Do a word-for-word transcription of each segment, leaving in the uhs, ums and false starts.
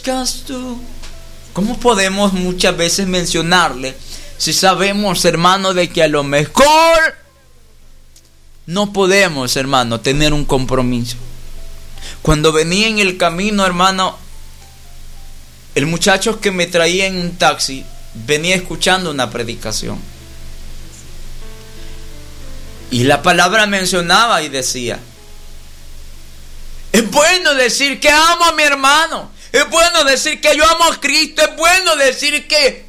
buscas tú. ¿Cómo podemos muchas veces mencionarle si sabemos, hermano, de que a lo mejor no podemos, hermano, tener un compromiso? Cuando venía en el camino, hermano, el muchacho que me traía en un taxi venía escuchando una predicación. Y la palabra mencionaba y decía: es bueno decir que amo a mi hermano. Es bueno decir que yo amo a Cristo. Es bueno decir que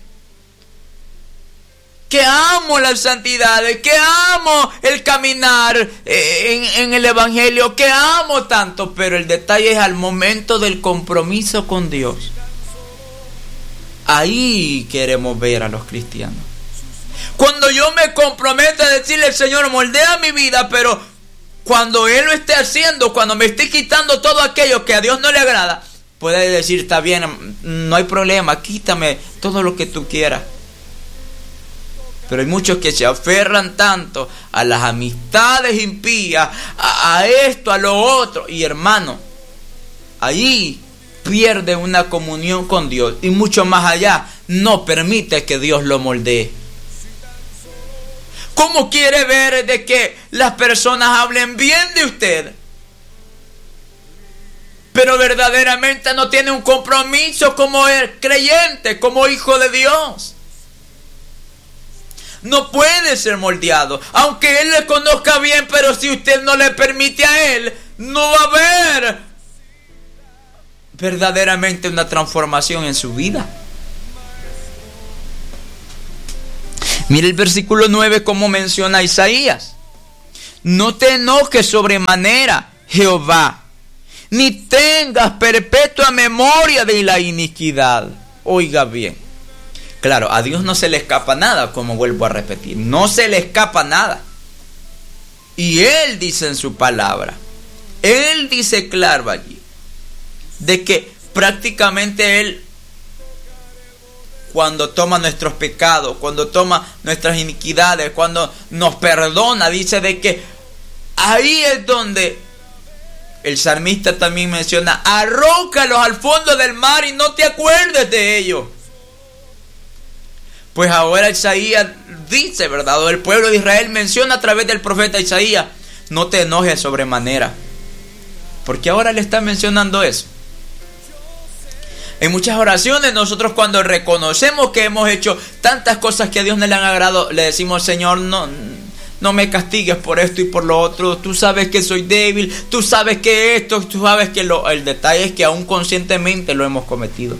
que amo la santidad, que amo el caminar en, en el evangelio, que amo tanto. Pero el detalle es al momento del compromiso con Dios. Ahí queremos ver a los cristianos. Cuando yo me comprometo a decirle al Señor: moldea mi vida, pero cuando Él lo esté haciendo, cuando me esté quitando todo aquello que a Dios no le agrada, puede decir: está bien, no hay problema, quítame todo lo que tú quieras. Pero hay muchos que se aferran tanto a las amistades impías, a, a esto, a lo otro. Y hermano, ahí pierde una comunión con Dios. Y mucho más allá, no permite que Dios lo moldee. ¿Cómo quiere ver de que las personas hablen bien de usted, pero verdaderamente no tiene un compromiso como el creyente, como hijo de Dios? No puede ser moldeado, aunque Él le conozca bien, pero si usted no le permite a Él, no va a haber verdaderamente una transformación en su vida. Mire el versículo nueve como menciona Isaías: no te enojes sobremanera, Jehová, ni tengas perpetua memoria de la iniquidad. Oiga bien, claro, a Dios no se le escapa nada, como vuelvo a repetir, no se le escapa nada. Y Él dice en su palabra, Él dice claro allí, de que prácticamente Él, cuando toma nuestros pecados, cuando toma nuestras iniquidades, cuando nos perdona, dice de que ahí es donde el salmista también menciona: arrócalos al fondo del mar y no te acuerdes de ellos. Pues ahora Isaías dice, ¿verdad? O el pueblo de Israel menciona a través del profeta Isaías: no te enojes sobremanera. Porque ahora le está mencionando eso. En muchas oraciones nosotros, cuando reconocemos que hemos hecho tantas cosas que a Dios no le han agradado, le decimos: Señor, no, no me castigues por esto y por lo otro. Tú sabes que soy débil, tú sabes que esto, tú sabes que lo... El detalle es que aún conscientemente lo hemos cometido.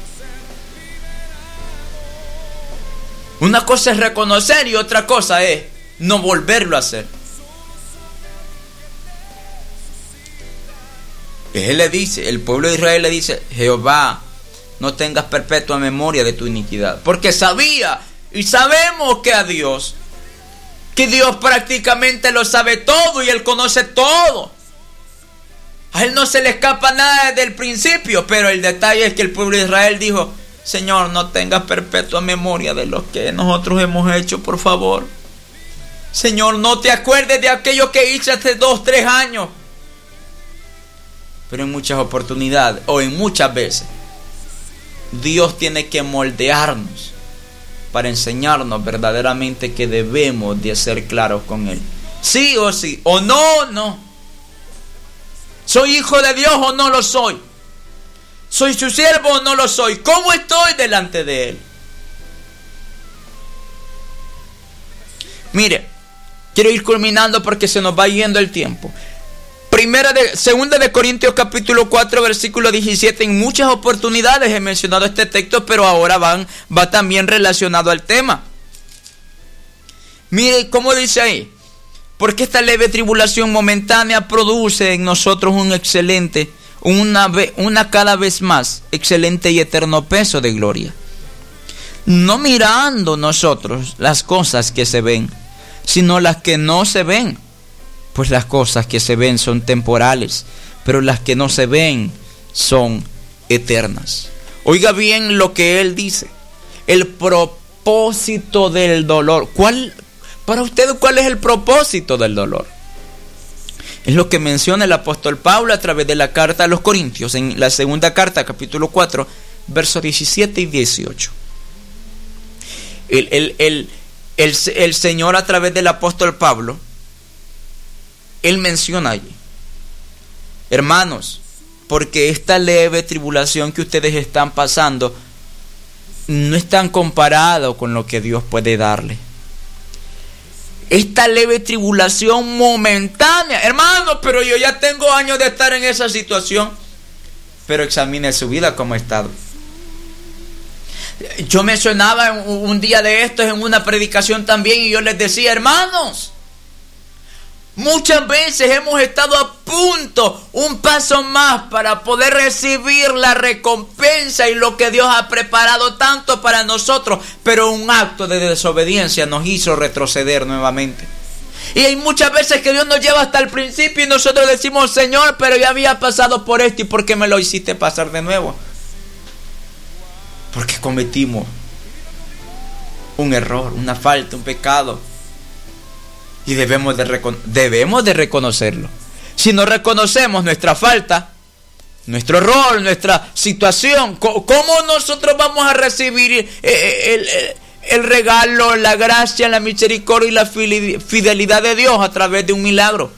Una cosa es reconocer y otra cosa es no volverlo a hacer. Él le dice, el pueblo de Israel le dice: Jehová, no tengas perpetua memoria de tu iniquidad. Porque sabía y sabemos que a Dios, que Dios prácticamente lo sabe todo y Él conoce todo. A Él no se le escapa nada desde el principio. Pero el detalle es que el pueblo de Israel dijo: Señor, no tengas perpetua memoria de lo que nosotros hemos hecho, por favor. Señor, no te acuerdes de aquello que hice hace dos, tres años. Pero en muchas oportunidades, o en muchas veces, Dios tiene que moldearnos para enseñarnos verdaderamente que debemos de ser claros con Él. Sí o sí, o no o no. ¿Soy hijo de Dios o no lo soy? ¿Soy su siervo o no lo soy? ¿Cómo estoy delante de Él? Mire, quiero ir culminando porque se nos va yendo el tiempo. Primera de, segunda de Corintios capítulo cuatro versículo diecisiete. En muchas oportunidades he mencionado este texto, pero ahora van, va también relacionado al tema. Mire cómo dice ahí: porque esta leve tribulación momentánea produce en nosotros un excelente, una, una cada vez más excelente y eterno peso de gloria, no mirando nosotros las cosas que se ven, sino las que no se ven. Pues las cosas que se ven son temporales, pero las que no se ven son eternas. Oiga bien lo que él dice: el propósito del dolor. ¿Cuál, para usted, cuál es el propósito del dolor? Es lo que menciona el apóstol Pablo a través de la carta a los Corintios, en la segunda carta, capítulo cuatro, versos diecisiete y dieciocho. El, el, el, el, el Señor, a través del apóstol Pablo, Él menciona allí: hermanos, porque esta leve tribulación que ustedes están pasando no es tan comparado con lo que Dios puede darle. Esta leve tribulación momentánea, hermano, pero yo ya tengo años de estar en esa situación. Pero examine su vida como ha estado. Yo mencionaba un día de estos en una predicación también, y yo les decía: hermanos, muchas veces hemos estado a punto, un paso más, para poder recibir la recompensa y lo que Dios ha preparado tanto para nosotros, pero un acto de desobediencia nos hizo retroceder nuevamente. Y hay muchas veces que Dios nos lleva hasta el principio y nosotros decimos: Señor, pero ya había pasado por esto, ¿y por qué me lo hiciste pasar de nuevo? Porque cometimos un error, una falta, un pecado. Y debemos de, recono- debemos de reconocerlo. Si no reconocemos nuestra falta, nuestro error, nuestra situación, ¿cómo nosotros vamos a recibir el, el, el regalo, la gracia, la misericordia y la fidelidad de Dios a través de un milagro?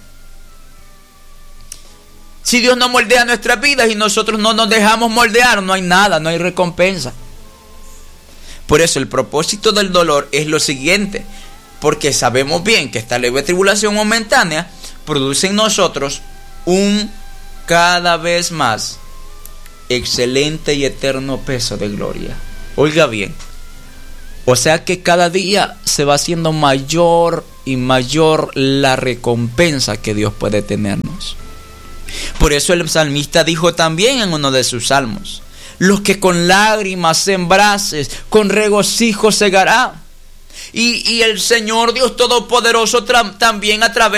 Si Dios no moldea nuestras vidas y nosotros no nos dejamos moldear, no hay nada, no hay recompensa. Por eso el propósito del dolor es lo siguiente: porque sabemos bien que esta leve tribulación momentánea produce en nosotros un cada vez más excelente y eterno peso de gloria. Oiga bien, o sea que cada día se va haciendo mayor y mayor la recompensa que Dios puede tenernos. Por eso el salmista dijo también en uno de sus salmos: los que con lágrimas sembrases, con regocijo segará. Y, y el Señor Dios Todopoderoso tra- también a través